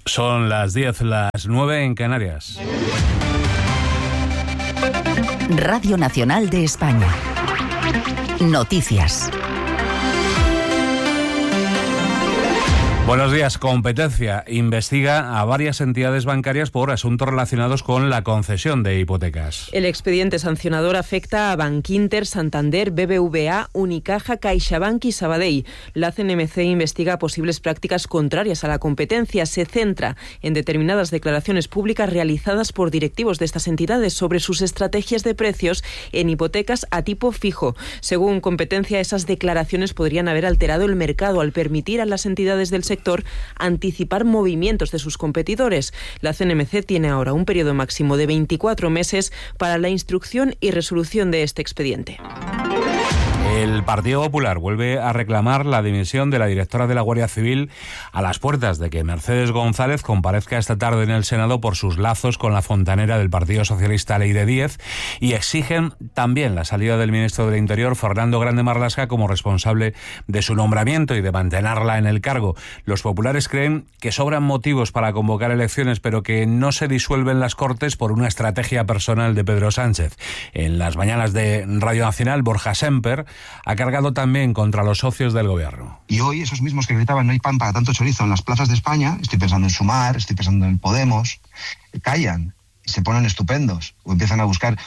Son las 10, las 9 en Canarias. Radio Nacional de España. Noticias. Buenos días. Competencia investiga a varias entidades bancarias por asuntos relacionados con la concesión de hipotecas. El expediente sancionador afecta a Bankinter, Santander, BBVA, Unicaja, CaixaBank y Sabadell. La CNMC investiga posibles prácticas contrarias a la competencia. Se centra en determinadas declaraciones públicas realizadas por directivos de estas entidades sobre sus estrategias de precios en hipotecas a tipo fijo. Según competencia, esas declaraciones podrían haber alterado el mercado al permitir a las entidades del sector anticipar movimientos de sus competidores. La CNMC tiene ahora un periodo máximo de 24 meses para la instrucción y resolución de este expediente. El Partido Popular vuelve a reclamar la dimisión de la directora de la Guardia Civil a las puertas de que Mercedes González comparezca esta tarde en el Senado por sus lazos con la fontanera del Partido Socialista Leire Díez, y exigen también la salida del ministro del Interior, Fernando Grande Marlaska, como responsable de su nombramiento y de mantenerla en el cargo. Los populares creen que sobran motivos para convocar elecciones, pero que no se disuelven las Cortes por una estrategia personal de Pedro Sánchez. En las mañanas de Radio Nacional, Borja Semper ha cargado también contra los socios del gobierno. Y hoy esos mismos que gritaban no hay pan para tanto chorizo en las plazas de España, estoy pensando en Sumar, estoy pensando en Podemos, callan y se ponen estupendos o empiezan a buscar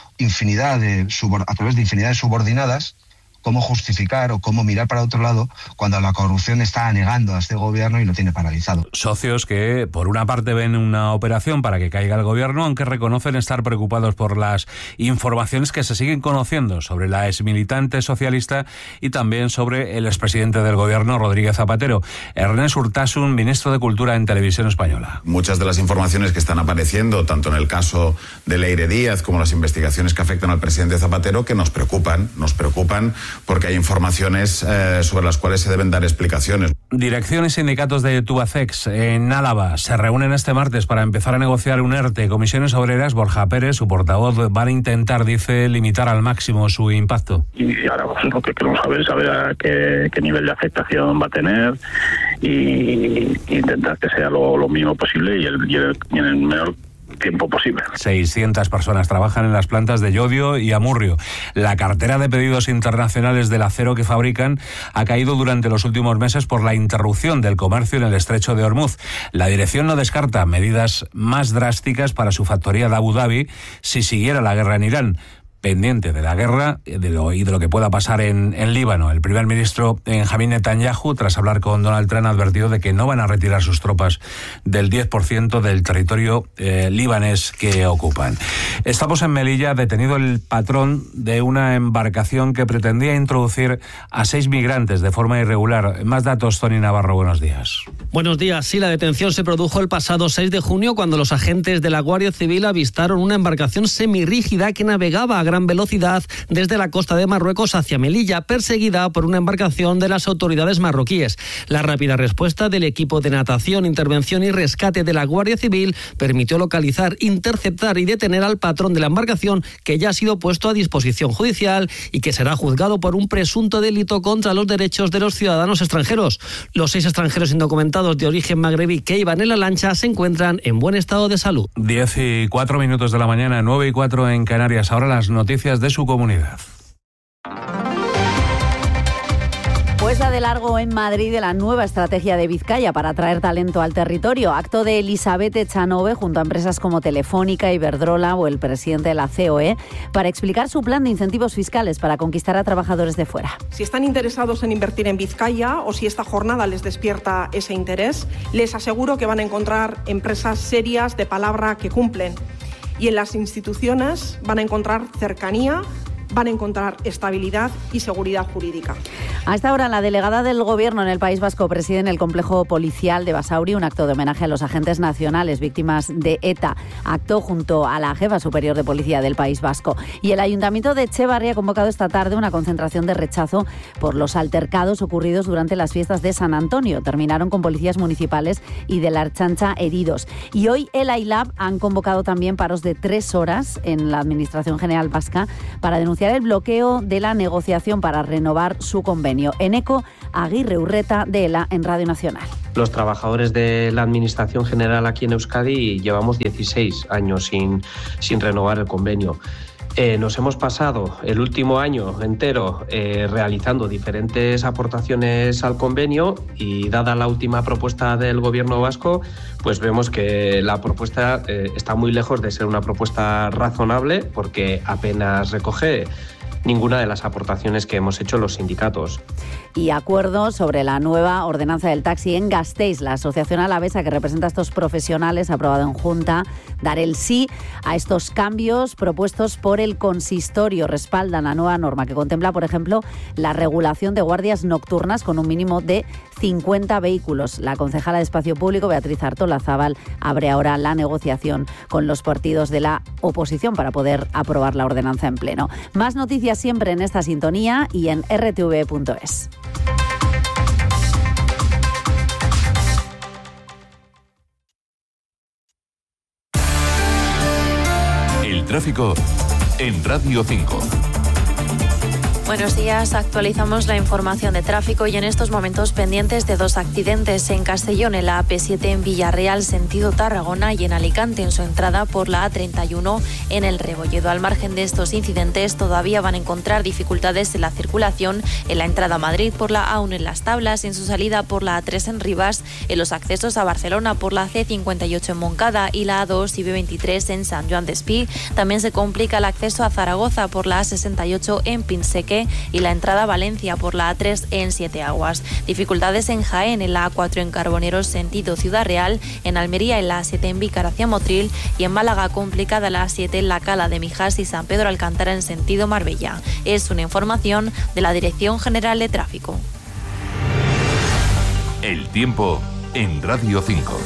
a través de infinidad de subordinadas cómo justificar o cómo mirar para otro lado cuando la corrupción está anegando a este gobierno y lo tiene paralizado. Socios que, por una parte, ven una operación para que caiga el gobierno, aunque reconocen estar preocupados por las informaciones que se siguen conociendo sobre la exmilitante socialista y también sobre el expresidente del gobierno, Rodríguez Zapatero. Ernest Urtasun, ministro de Cultura en Televisión Española. Muchas de las informaciones que están apareciendo, tanto en el caso de Leire Díez como las investigaciones que afectan al presidente Zapatero, que nos preocupan porque hay informaciones sobre las cuales se deben dar explicaciones. Dirección y sindicatos de Tubacex en Álava se reúnen este martes para empezar a negociar un ERTE. Comisiones Obreras, Borja Pérez, su portavoz, van a intentar, dice, limitar al máximo su impacto. Y ahora lo que queremos saber a qué nivel de afectación va a tener y intentar que sea lo mínimo posible y en el menor tiempo posible. 600 personas trabajan en las plantas de Llodio y Amurrio. La cartera de pedidos internacionales del acero que fabrican ha caído durante los últimos meses por la interrupción del comercio en el estrecho de Hormuz. La dirección no descarta medidas más drásticas para su factoría de Abu Dhabi si siguiera la guerra en Irán. Pendiente de la guerra y de lo que pueda pasar en Líbano. El primer ministro Benjamin Netanyahu, tras hablar con Donald Trump, ha advertido de que no van a retirar sus tropas del 10% del territorio libanés que ocupan. Estamos en Melilla, detenido el patrón de una embarcación que pretendía introducir a 6 migrantes de forma irregular. Más datos, Tony Navarro, buenos días. Buenos días. Sí, la detención se produjo el pasado 6 de junio cuando los agentes de la Guardia Civil avistaron una embarcación semirrígida que navegaba a gran velocidad desde la costa de Marruecos hacia Melilla, perseguida por una embarcación de las autoridades marroquíes. La rápida respuesta del equipo de natación, intervención y rescate de la Guardia Civil permitió localizar, interceptar y detener al patrón de la embarcación, que ya ha sido puesto a disposición judicial y que será juzgado por un presunto delito contra los derechos de los ciudadanos extranjeros. Los 6 extranjeros indocumentados de origen magrebí que iban en la lancha se encuentran en buen estado de salud. 10:04 de la mañana, 9:04 en Canarias. Ahora las noticias de su comunidad. Puesta de largo en Madrid de la nueva estrategia de Vizcaya para atraer talento al territorio. Acto de Elizabeth Echanove junto a empresas como Telefónica, Iberdrola o el presidente de la COE para explicar su plan de incentivos fiscales para conquistar a trabajadores de fuera. Si están interesados en invertir en Vizcaya o si esta jornada les despierta ese interés, les aseguro que van a encontrar empresas serias de palabra que cumplen. Y en las instituciones van a encontrar cercanía, van a encontrar estabilidad y seguridad jurídica. A esta hora, la delegada del Gobierno en el País Vasco preside en el complejo policial de Basauri un acto de homenaje a los agentes nacionales víctimas de ETA. Acto junto a la jefa superior de policía del País Vasco. Y el Ayuntamiento de Etxebarri ha convocado esta tarde una concentración de rechazo por los altercados ocurridos durante las fiestas de San Antonio. Terminaron con policías municipales y de la Ertzaintza heridos. Y hoy el AILAB han convocado también paros de 3 horas en la Administración General Vasca para denunciar anunciar el bloqueo de la negociación para renovar su convenio. Eneco Aguirre Urreta, de ELA, en Radio Nacional. Los trabajadores de la Administración General aquí en Euskadi llevamos 16 años sin renovar el convenio. Nos hemos pasado el último año entero realizando diferentes aportaciones al convenio y dada la última propuesta del Gobierno vasco, pues vemos que la propuesta está muy lejos de ser una propuesta razonable porque apenas recoge ninguna de las aportaciones que hemos hecho los sindicatos. Y acuerdo sobre la nueva ordenanza del taxi en Gasteiz. La asociación alavesa que representa a estos profesionales ha aprobado en Junta dar el sí a estos cambios propuestos por el consistorio. Respaldan la nueva norma que contempla, por ejemplo, la regulación de guardias nocturnas con un mínimo de 50 vehículos. La concejala de Espacio Público, Beatriz Artolazabal, abre ahora la negociación con los partidos de la oposición para poder aprobar la ordenanza en pleno. Más noticias siempre en esta sintonía y en rtv.es. El tráfico en Radio 5. Buenos días, actualizamos la información de tráfico y en estos momentos pendientes de 2 accidentes en Castellón, en la AP7 en Villarreal, sentido Tarragona, y en Alicante en su entrada por la A31 en el Rebolledo. Al margen de estos incidentes todavía van a encontrar dificultades en la circulación en la entrada a Madrid por la A1 en Las Tablas, en su salida por la A3 en Rivas, en los accesos a Barcelona por la C58 en Moncada y la A2 y B23 en San Joan d'Espí. También se complica el acceso a Zaragoza por la A68 en Pinseque y la entrada a Valencia por la A3 en Siete Aguas. Dificultades en Jaén, en la A4 en Carboneros sentido Ciudad Real, en Almería en la A7 en Vícar hacia Motril y en Málaga complicada la A7 en la Cala de Mijas y San Pedro Alcántara en sentido Marbella. Es una información de la Dirección General de Tráfico. El tiempo en Radio 5.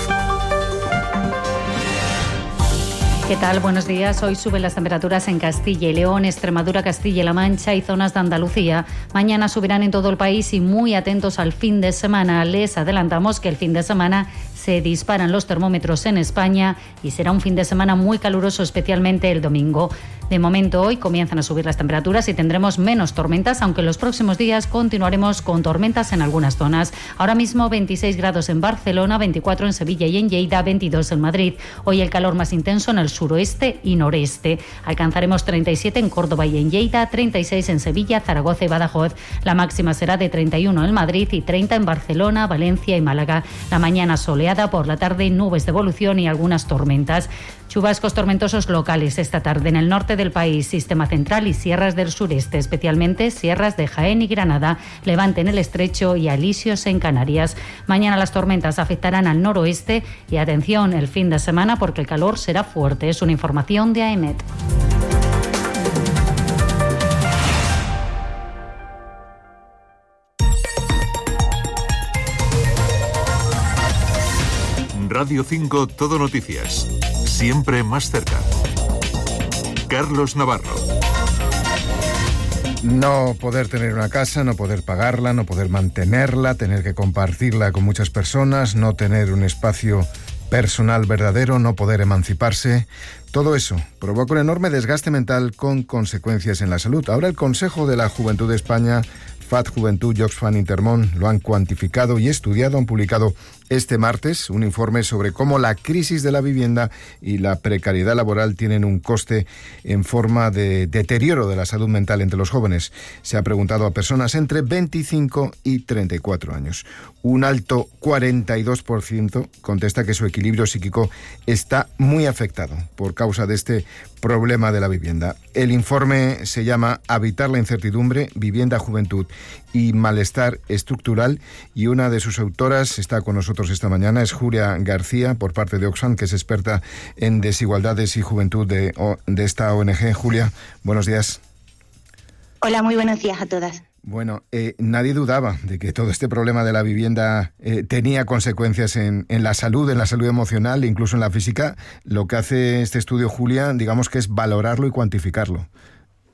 ¿Qué tal? Buenos días. Hoy suben las temperaturas en Castilla y León, Extremadura, Castilla-La Mancha y zonas de Andalucía. Mañana subirán en todo el país y muy atentos al fin de semana. Les adelantamos que el fin de semana se disparan los termómetros en España y será un fin de semana muy caluroso, especialmente el domingo. De momento, hoy comienzan a subir las temperaturas y tendremos menos tormentas, aunque en los próximos días continuaremos con tormentas en algunas zonas. Ahora mismo 26 grados en Barcelona, 24 en Sevilla y en Lleida, 22 en Madrid. Hoy el calor más intenso en el suroeste y noreste. Alcanzaremos 37 en Córdoba y en Lleida, 36 en Sevilla, Zaragoza y Badajoz. La máxima será de 31 en Madrid y 30 en Barcelona, Valencia y Málaga. La mañana soleada, por la tarde nubes de evolución y algunas tormentas. Chubascos tormentosos locales esta tarde en el norte del país, sistema central y sierras del sureste, especialmente sierras de Jaén y Granada, Levante en el Estrecho y alisios en Canarias. Mañana las tormentas afectarán al noroeste y atención el fin de semana porque el calor será fuerte. Es una información de AEMET. Radio 5 Todo Noticias. Siempre más cerca. Carlos Navarro. No poder tener una casa, no poder pagarla, no poder mantenerla, tener que compartirla con muchas personas, no tener un espacio personal verdadero, no poder emanciparse. Todo eso provoca un enorme desgaste mental con consecuencias en la salud. Ahora el Consejo de la Juventud de España, FAD Juventud y Oxfam Intermón lo han cuantificado y estudiado. Han publicado este martes un informe sobre cómo la crisis de la vivienda y la precariedad laboral tienen un coste en forma de deterioro de la salud mental entre los jóvenes. Se ha preguntado a personas entre 25 y 34 años. Un alto 42% contesta que su equilibrio psíquico está muy afectado por causa de este problema de la vivienda. El informe se llama Habitar la incertidumbre, vivienda, juventud y malestar estructural, y una de sus autoras está con nosotros esta mañana, es Julia García, por parte de Oxfam, que es experta en desigualdades y juventud de esta ONG. Julia, buenos días. Hola, muy buenos días a todas. Bueno, nadie dudaba de que todo este problema de la vivienda tenía consecuencias en la salud emocional e incluso en la física. Lo que hace este estudio, Julia, digamos que es valorarlo y cuantificarlo.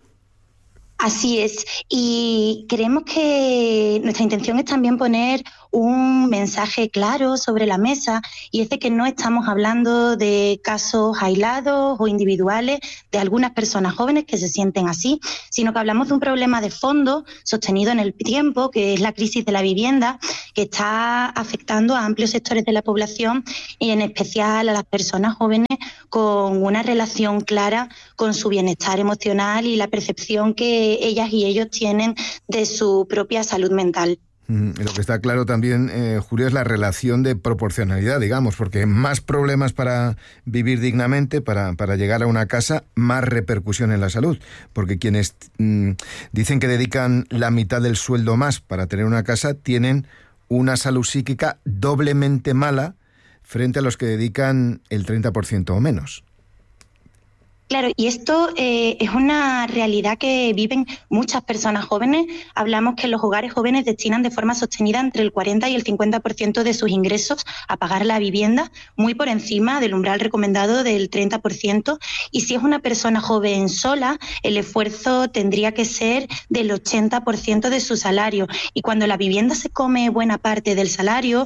Así es, y creemos que nuestra intención es también poner un mensaje claro sobre la mesa, y es de que no estamos hablando de casos aislados o individuales de algunas personas jóvenes que se sienten así, sino que hablamos de un problema de fondo sostenido en el tiempo, que es la crisis de la vivienda, que está afectando a amplios sectores de la población y en especial a las personas jóvenes con una relación clara con su bienestar emocional y la percepción que ellas y ellos tienen de su propia salud mental. Lo que está claro también, Julia, es la relación de proporcionalidad, digamos, porque más problemas para vivir dignamente, para llegar a una casa, más repercusión en la salud. Porque quienes dicen que dedican la mitad del sueldo más para tener una casa, tienen una salud psíquica doblemente mala frente a los que dedican el 30% o menos. Claro, y esto es una realidad que viven muchas personas jóvenes. Hablamos que los hogares jóvenes destinan de forma sostenida entre el 40 y el 50% de sus ingresos a pagar la vivienda, muy por encima del umbral recomendado del 30%. Y si es una persona joven sola, el esfuerzo tendría que ser del 80% de su salario. Y cuando la vivienda se come buena parte del salario,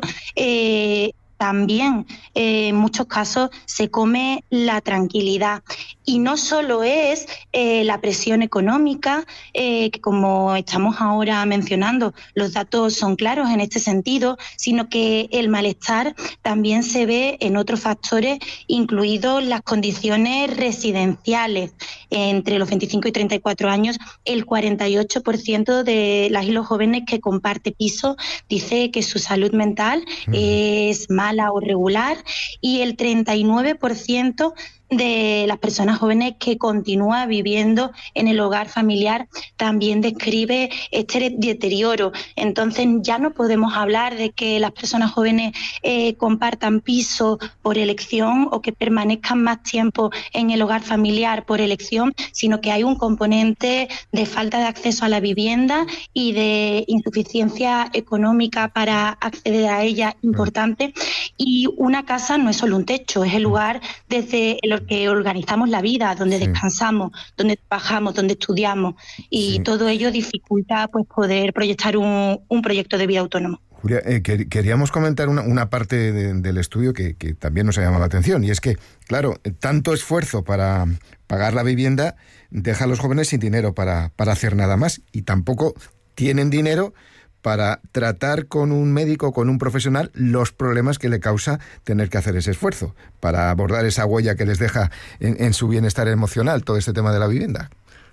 también en muchos casos se come la tranquilidad. Y no solo es la presión económica, que como estamos ahora mencionando, los datos son claros en este sentido, sino que el malestar también se ve en otros factores, incluidos las condiciones residenciales. Entre los 25 y 34 años, el 48% de las y los jóvenes que comparte piso dice que su salud mental es mala o regular, y el 39% de las personas jóvenes que continúa viviendo en el hogar familiar también describe este deterioro. Entonces ya no podemos hablar de que las personas jóvenes compartan piso por elección o que permanezcan más tiempo en el hogar familiar por elección, sino que hay un componente de falta de acceso a la vivienda y de insuficiencia económica para acceder a ella importante. Y una casa no es solo un techo, es el lugar desde el que organizamos la vida, donde descansamos, donde trabajamos, donde estudiamos, y todo ello dificulta pues poder proyectar un proyecto de vida autónomo. Julia, queríamos comentar una parte del estudio que también nos ha llamado la atención, y es que, claro, tanto esfuerzo para pagar la vivienda deja a los jóvenes sin dinero para hacer nada más, y tampoco tienen dinero para tratar con un médico, con un profesional, los problemas que le causa tener que hacer ese esfuerzo, para abordar esa huella que les deja en su bienestar emocional, todo este tema de la vivienda.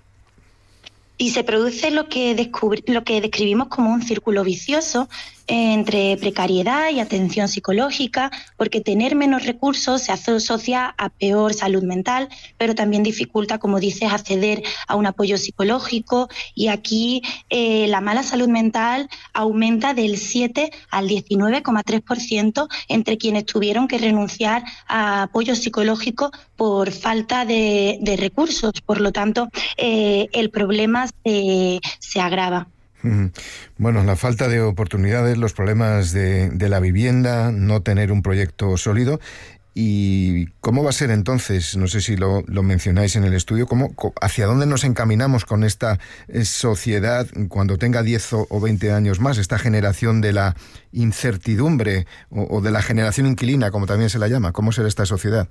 Y se produce lo que describimos como un círculo vicioso entre precariedad y atención psicológica, porque tener menos recursos se asocia a peor salud mental, pero también dificulta, como dices, acceder a un apoyo psicológico, y aquí la mala salud mental aumenta del 7 al 19,3% entre quienes tuvieron que renunciar a apoyo psicológico por falta de recursos. Por lo tanto, el problema se agrava. Bueno, la falta de oportunidades, los problemas de la vivienda, no tener un proyecto sólido. ¿Y cómo va a ser entonces? No sé si lo mencionáis en el estudio, ¿hacia dónde nos encaminamos con esta sociedad cuando tenga 10 o 20 años más? Esta generación de la incertidumbre o de la generación inquilina, como también se la llama. ¿Cómo será esta sociedad?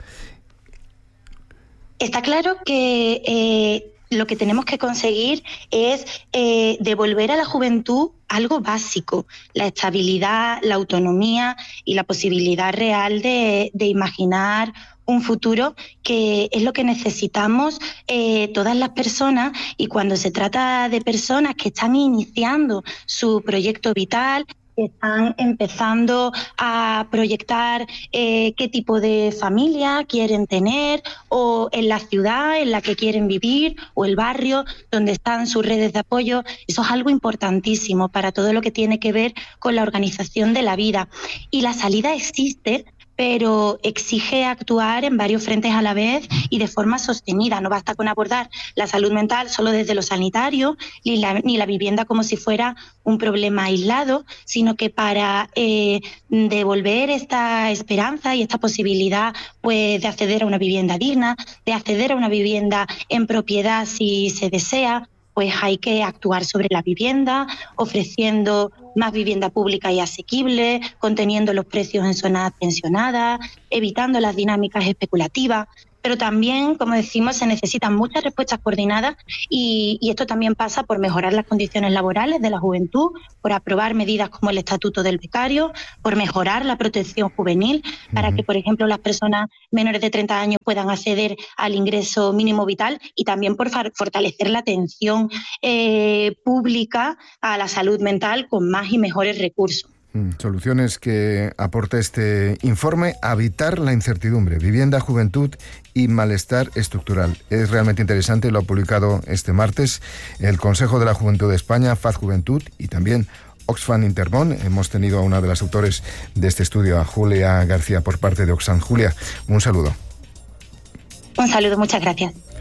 Está claro que lo que tenemos que conseguir es devolver a la juventud algo básico: la estabilidad, la autonomía y la posibilidad real de imaginar un futuro, que es lo que necesitamos todas las personas. Y cuando se trata de personas que están iniciando su proyecto vital, están empezando a proyectar qué tipo de familia quieren tener, o en la ciudad en la que quieren vivir, o el barrio donde están sus redes de apoyo. Eso es algo importantísimo para todo lo que tiene que ver con la organización de la vida. Y la salida existe, pero exige actuar en varios frentes a la vez y de forma sostenida. No basta con abordar la salud mental solo desde lo sanitario, ni la vivienda como si fuera un problema aislado, sino que para devolver esta esperanza y esta posibilidad pues de acceder a una vivienda digna, de acceder a una vivienda en propiedad si se desea, pues hay que actuar sobre la vivienda, ofreciendo más vivienda pública y asequible, conteniendo los precios en zonas tensionadas, evitando las dinámicas especulativas. Pero también, como decimos, se necesitan muchas respuestas coordinadas y esto también pasa por mejorar las condiciones laborales de la juventud, por aprobar medidas como el Estatuto del Becario, por mejorar la protección juvenil para que, por ejemplo, las personas menores de 30 años puedan acceder al ingreso mínimo vital y también por fortalecer la atención pública a la salud mental con más y mejores recursos. Soluciones que aporta este informe: evitar la incertidumbre, vivienda, juventud y malestar estructural. Es realmente interesante, lo ha publicado este martes el Consejo de la Juventud de España, FAD Juventud, y también Oxfam Intermón. Hemos tenido a una de las autores de este estudio, a Julia García, por parte de Oxfam. Julia, un saludo. Un saludo, muchas gracias.